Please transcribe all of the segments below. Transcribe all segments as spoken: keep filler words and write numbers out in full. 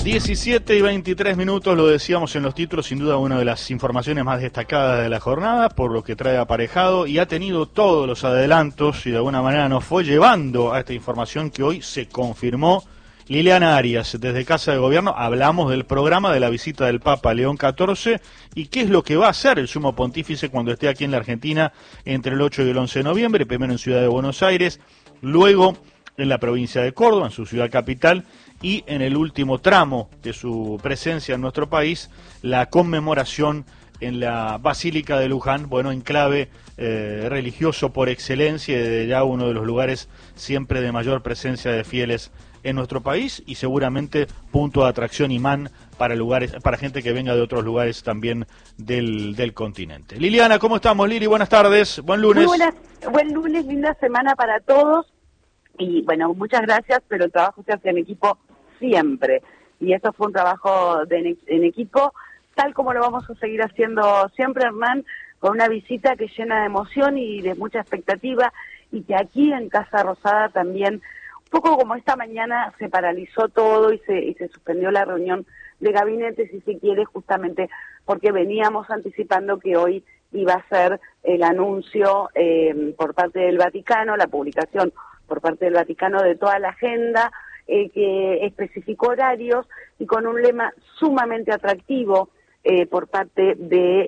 diecisiete y veintitrés minutos, lo decíamos en los títulos, sin duda una de las informaciones más destacadas de la jornada, por lo que trae aparejado y ha tenido todos los adelantos y de alguna manera nos fue llevando a esta información que hoy se confirmó. Liliana Arias, desde Casa de Gobierno, hablamos del programa de la visita del Papa León catorce y qué es lo que va a hacer el Sumo Pontífice cuando esté aquí en la Argentina entre el ocho y el once de noviembre, primero en Ciudad de Buenos Aires, luego en la provincia de Córdoba, en su ciudad capital, y en el último tramo de su presencia en nuestro país, la conmemoración en la Basílica de Luján, bueno, enclave eh, religioso por excelencia y de ya uno de los lugares siempre de mayor presencia de fieles en nuestro país y seguramente punto de atracción imán para lugares, para gente que venga de otros lugares también del, del continente. Liliana, ¿cómo estamos, Lili? Buenas tardes, buen lunes. Muy buenas, buen lunes, linda semana para todos. Y bueno, muchas gracias, pero el trabajo se hace en equipo siempre. Y esto fue un trabajo de, en equipo, tal como lo vamos a seguir haciendo siempre, Hernán, con una visita que llena de emoción y de mucha expectativa, y que aquí en Casa Rosada también, un poco como esta mañana, se paralizó todo y se, y se suspendió la reunión de gabinete, si se quiere, justamente porque veníamos anticipando que hoy iba a ser el anuncio eh, por parte del Vaticano, la publicación por parte del Vaticano de toda la agenda, eh, que especificó horarios y con un lema sumamente atractivo eh, por parte de,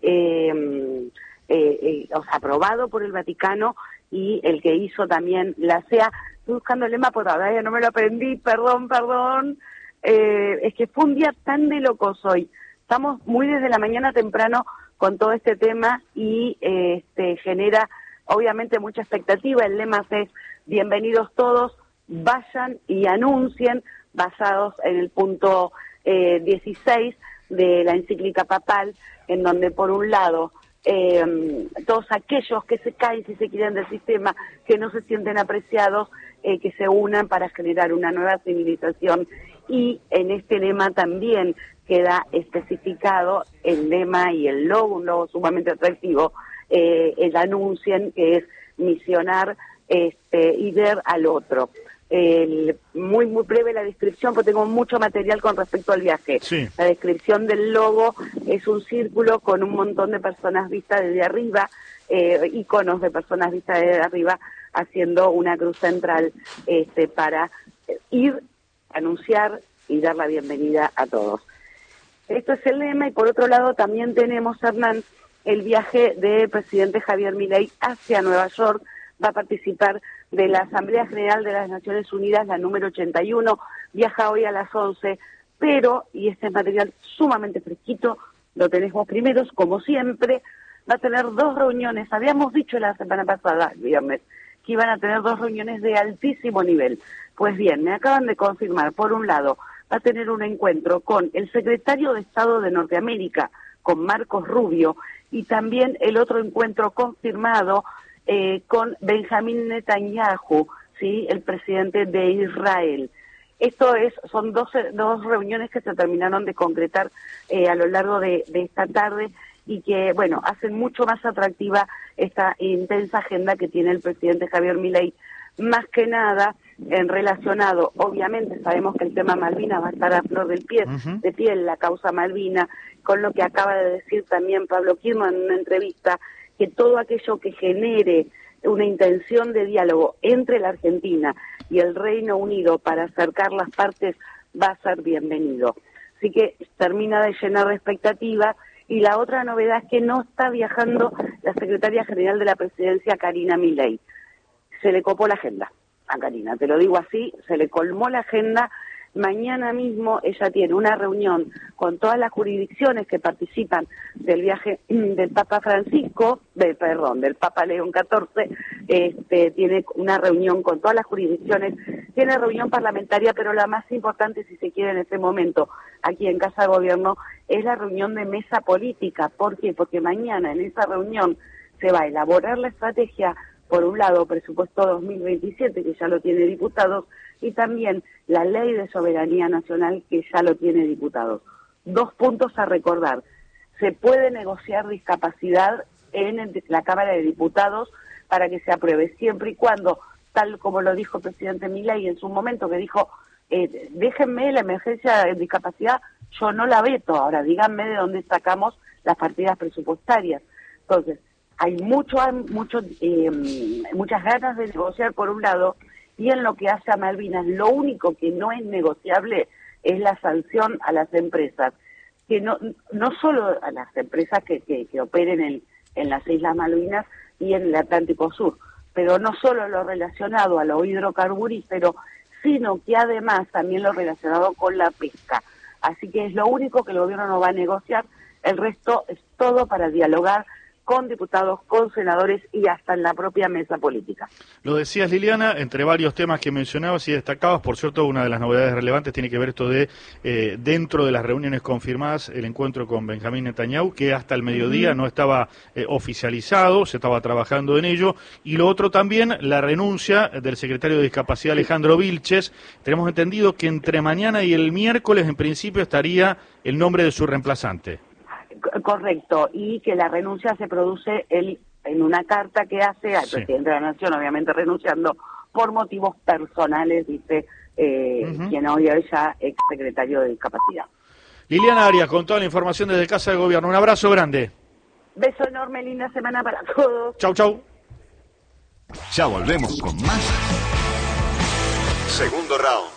eh, eh, eh, o sea, aprobado por el Vaticano y el que hizo también la C E A. Estoy buscando el lema, por ahora ya no me lo aprendí, perdón, perdón. Eh, es que fue un día tan de locos hoy. Estamos muy desde la mañana temprano con todo este tema y eh, este, genera obviamente mucha expectativa. El lema es bienvenidos todos, vayan y anuncien, basados en el punto eh, dieciséis de la encíclica papal, en donde por un lado eh, todos aquellos que se caen, si se quieren, del sistema, que no se sienten apreciados, eh, que se unan para generar una nueva civilización. Y en este lema también queda especificado el lema y el logo, un logo sumamente atractivo, eh, el anuncien, que es misionar este, y ver al otro. El, muy muy breve la descripción, porque tengo mucho material con respecto al viaje. Sí. La descripción del logo es un círculo con un montón de personas vistas desde arriba, eh, iconos de personas vistas desde arriba, haciendo una cruz central este, para ir, anunciar y dar la bienvenida a todos. Esto es el lema, y por otro lado también tenemos, Hernán, el viaje del presidente Javier Milei hacia Nueva York. Va a participar de la Asamblea General de las Naciones Unidas, la número ochenta y uno, viaja hoy a las once, pero, y este es material sumamente fresquito, lo tenemos primeros, como siempre, va a tener dos reuniones. Habíamos dicho la semana pasada, el viernes, que iban a tener dos reuniones de altísimo nivel. Pues bien, me acaban de confirmar, por un lado, va a tener un encuentro con el secretario de Estado de Norteamérica, con Marcos Rubio, y también el otro encuentro confirmado eh, con Benjamín Netanyahu, ¿sí?, el presidente de Israel. Esto es, son dos, dos reuniones que se terminaron de concretar eh, a lo largo de, de esta tarde y que, bueno, hacen mucho más atractiva esta intensa agenda que tiene el presidente Javier Milei, más que nada en relacionado, obviamente sabemos que el tema Malvina va a estar a flor del pie, uh-huh. de piel, la causa Malvina, con lo que acaba de decir también Pablo Kirchmann en una entrevista, que todo aquello que genere una intención de diálogo entre la Argentina y el Reino Unido para acercar las partes va a ser bienvenido. Así que termina de llenar de expectativas. Y la otra novedad es que no está viajando la secretaria general de la presidencia, Karina Milei. Se le copó la agenda a Karina, te lo digo así, se le colmó la agenda. Mañana mismo ella tiene una reunión con todas las jurisdicciones que participan del viaje del Papa Francisco, de, perdón, del Papa León catorce, este, tiene una reunión con todas las jurisdicciones, tiene reunión parlamentaria, pero la más importante, si se quiere en este momento, aquí en Casa de Gobierno, es la reunión de mesa política. ¿Por qué? Porque mañana en esa reunión se va a elaborar la estrategia, por un lado, presupuesto dos mil veintisiete, que ya lo tiene diputados, y también la ley de soberanía nacional, que ya lo tiene diputados. Dos puntos a recordar. Se puede negociar discapacidad en el, la Cámara de Diputados para que se apruebe, siempre y cuando, tal como lo dijo el presidente Milei en su momento, que dijo, eh, déjenme la emergencia de discapacidad, yo no la veto, ahora díganme de dónde sacamos las partidas presupuestarias. Entonces, hay mucho, mucho, eh, muchas ganas de negociar por un lado, y en lo que hace a Malvinas, lo único que no es negociable es la sanción a las empresas, que no no solo a las empresas que, que, que operen en, en las Islas Malvinas y en el Atlántico Sur, pero no solo lo relacionado a lo hidrocarburífero, sino que además también lo relacionado con la pesca. Así que es lo único que el gobierno no va a negociar, el resto es todo para dialogar con diputados, con senadores y hasta en la propia mesa política. Lo decías, Liliana, entre varios temas que mencionabas y destacabas, por cierto, una de las novedades relevantes tiene que ver esto de, eh, dentro de las reuniones confirmadas, el encuentro con Benjamín Netanyahu, que hasta el mediodía uh-huh. no estaba eh, oficializado, se estaba trabajando en ello, y lo otro también, la renuncia del secretario de Discapacidad, Alejandro Vilches. Tenemos entendido que entre mañana y el miércoles, en principio, estaría el nombre de su reemplazante. Correcto, y que la renuncia se produce él en una carta que hace al sí. presidente de la Nación, obviamente renunciando por motivos personales, dice eh, uh-huh. quien hoy es ya ex secretario de Discapacidad. Liliana Arias, con toda la información desde Casa de Gobierno. Un abrazo grande. Beso enorme, linda semana para todos. Chau, chau. Ya volvemos con más. Segundo round.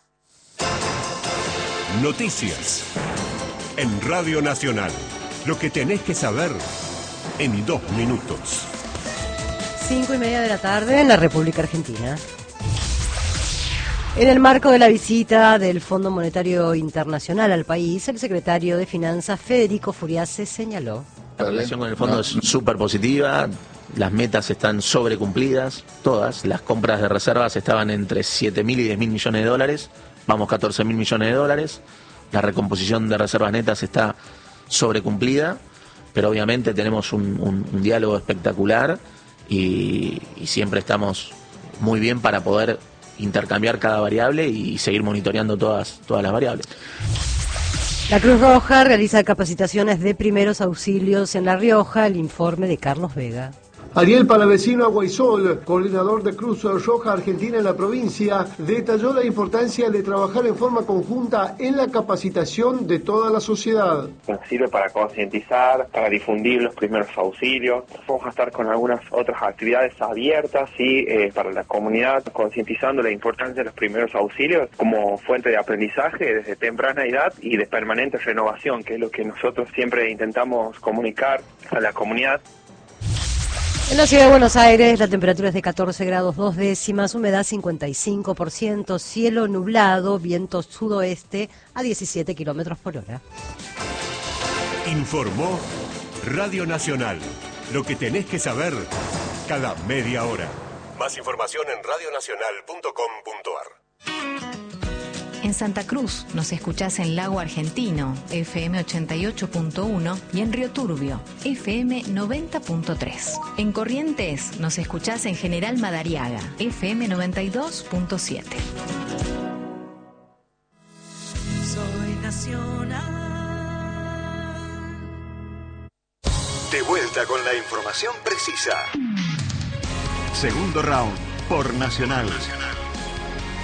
Noticias en Radio Nacional. Lo que tenés que saber en dos minutos. Cinco y media de la tarde en la República Argentina. En el marco de la visita del Fondo Monetario Internacional al país, el secretario de Finanzas, Federico Furiase, señaló: la relación con el fondo es súper positiva, las metas están sobrecumplidas, todas. Las compras de reservas estaban entre siete mil y diez mil millones de dólares, vamos catorce mil millones de dólares. La recomposición de reservas netas está sobrecumplida, pero obviamente tenemos un, un, un diálogo espectacular y, y siempre estamos muy bien para poder intercambiar cada variable y seguir monitoreando todas, todas las variables. La Cruz Roja realiza capacitaciones de primeros auxilios en La Rioja. El informe de Carlos Vega. Ariel Palavecino Aguaisol, coordinador de Cruz Roja Argentina en la provincia, detalló la importancia de trabajar en forma conjunta en la capacitación de toda la sociedad. Sirve para concientizar, para difundir los primeros auxilios. Vamos a estar con algunas otras actividades abiertas y eh, para la comunidad, concientizando la importancia de los primeros auxilios como fuente de aprendizaje desde temprana edad y de permanente renovación, que es lo que nosotros siempre intentamos comunicar a la comunidad. En la ciudad de Buenos Aires la temperatura es de catorce grados dos décimas, humedad cincuenta y cinco por ciento, cielo nublado, viento sudoeste a diecisiete kilómetros por hora. Informó Radio Nacional. Lo que tenés que saber cada media hora. Más información en radio nacional punto com punto ar. En Santa Cruz nos escuchás en Lago Argentino, F M ochenta y ocho punto uno, y en Río Turbio, F M noventa punto tres. En Corrientes nos escuchás en General Madariaga, F M noventa y dos punto siete. Soy nacional. De vuelta con la información precisa. Segundo round por Nacional. Nacional.